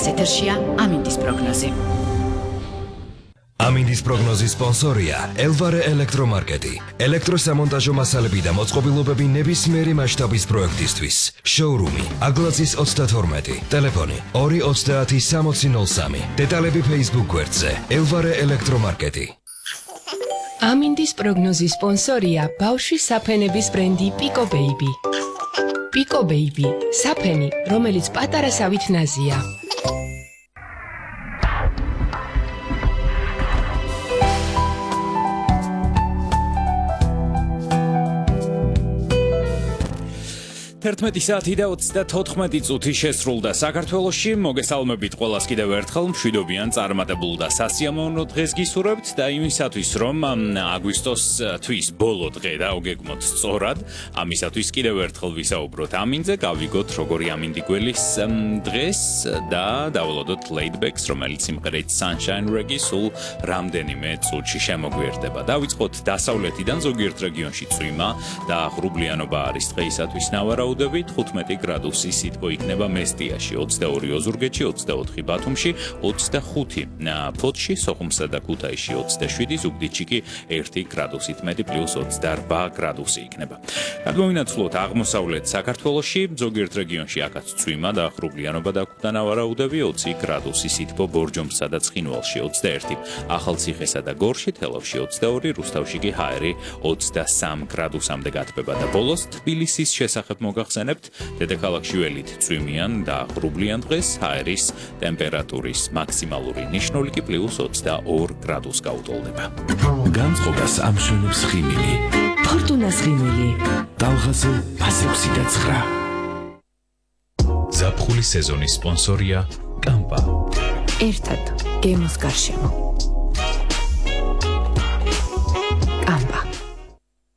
დღეს ეთერშია ამინდის პროგნოზი. ამინდის პროგნოზის სპონსორია ელვარე ელექტრომარკეტი. ელექტროსამონტაჟო მასალები და მოწყობილობები ნებისმიერი მასშტაბის პროექტისთვის. შოურუმი აგლაძის 32, ტელეფონი 230 დეტალები Facebook გვერდზე ელვარე ელექტრომარკეტი. ამინდის პროგნოზის სპონსორია ბავშვის საფენების ბრენდი Pico Baby. Pico Baby, საფენი, რომელიც პატარასავით ნაზია. საათი და 34 წუთი შესრულდა საქართველოში. მოგესალმებით ყველას კიდევ ერთხელ. მშვიდობიან წარმატებულ და სასიამოვნო დღეს გისურვებთ და იმისათვის რომ აგვისტოს თვის ბოლო დღე და გეგმოთ სწორად, ამისათვის კიდევ ერთხელ ვისაუბროთ ამინზე, გავიგოთ როგორი ამინდი გველის დღეს და დაველოდოთ Laidbacks, რომელიც სიმღერით Sunshine Reggae სულ რამდენიმე წუთში შემოგვიერთდება. დავიწყოთ დასავლეთიდან, ზოგიერთ რეგიონში წვიმა და ღრუბლიანობა არის დღეისათვის ნავარაუდები. 15 გრადუსი სითბო იქნება მესტიაში, 22 ოზურგეთში, 24 ბათუმში, 25 ფოთში, სოხუმსა და ქუთაისში 27, ზუგდიდში კი 1 გრადუსით მეტი პლუს 28 გრადუსი იქნება. გადმოვინაცვლოთ აღმოსავლეთ საქართველოში, ზოგიერთ რეგიონში აქაც წვიმა და ღრუბლიანობა და ნავარაუდები, 20 გრადუსი სითბო ბორჯომსა და ცხინვალში 21, ახალციხესა და გორში, თელავში 22, რუსთავში კი ჰაერი 23 გრადუსამდე გათბება და ბოლოს თბილისის შესახებ მოგახსენებთ, დედაქალაქში ველით წვიმიან და ღრუბლიან დღეს, ჰაერის ტემპერატურის მაქსიმალური ნიშნული კი პლუს 22 გრადუსს გაუტოლდება. განწყობას ამშვენებს ხიმილი. ფორტუნას ხიმილი. ტალღაზე 169. ზაფხულის სეზონის სპონსორია კამპა. ერთად გემოს გარშემო.